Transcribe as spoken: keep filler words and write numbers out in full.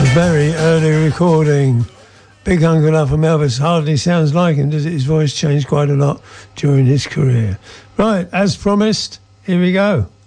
Very early recording. Big Uncle Love from Elvis hardly sounds like him, does it? His voice changed quite a lot during his career. Right, as promised, here we go.